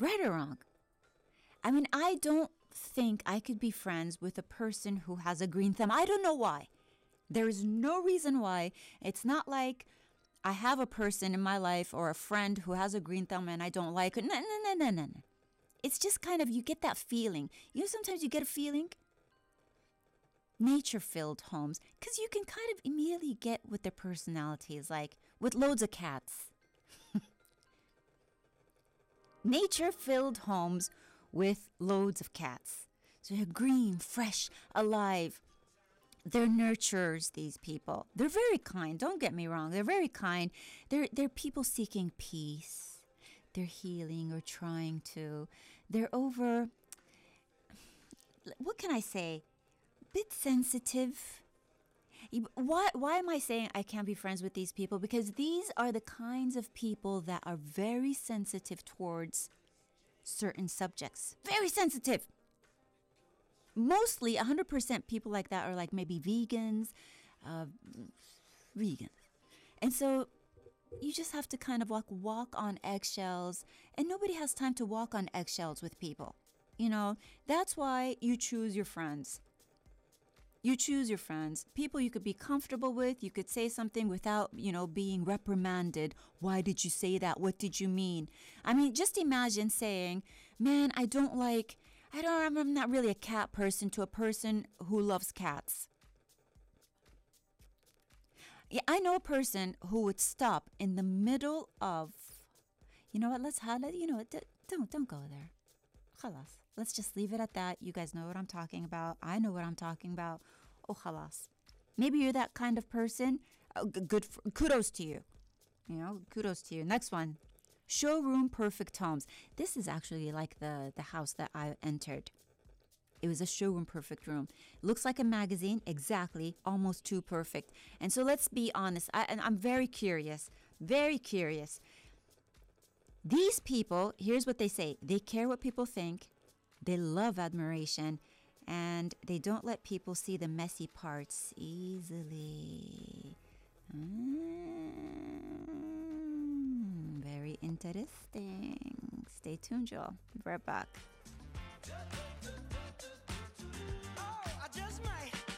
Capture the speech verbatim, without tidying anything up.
Right or wrong? I mean, I don't think I could be friends with a person who has a green thumb. I don't know why. There's no reason why. It's not like I have a person in my life or a friend who has a green thumb and I don't like it. No, no, no, no, no, no. It's just kind of, you get that feeling. You know, sometimes you get a feeling. Nature-filled homes, because you can kind of immediately get what their personality is like with loads of cats. Nature-filled homes with loads of cats. So they're green, fresh, alive. They're nurturers, these people. They're very kind. Don't get me wrong. They're very kind. They're, they're people seeking peace. They're healing or trying to. They're over, what can I say? Bit sensitive. Why, why am I saying I can't be friends with these people? Because these are the kinds of people that are very sensitive towards certain subjects. Very sensitive. Mostly one hundred percent people like that are like maybe vegans, uh, vegans. And so you just have to kind of like walk on eggshells, and nobody has time to walk on eggshells with people. You know, that's why you choose your friends. You choose your friends, people you could be comfortable with. You could say something without, you know, being reprimanded. Why did you say that? What did you mean? I mean, just imagine saying, man, I don't like, I don't, I'm not really a cat person, to a person who loves cats. Yeah, I know a person who would stop in the middle of, you know what, let's, you know, don't, don't go there. Khalas. Let's just leave it at that. You guys know what I'm talking about. I know what I'm talking about. Oh, khalas. Maybe you're that kind of person. Oh, good. For, kudos to you. You know, kudos to you. Next one. Showroom perfect homes. This is actually like the, the house that I entered. It was a showroom perfect room. Looks like a magazine. Exactly. Almost too perfect. And so let's be honest. I, and I'm very curious. Very curious. These people, here's what they say. They care what people think. They love admiration. And they don't let people see the messy parts easily. Mm, very interesting. Stay tuned, y'all. We're back.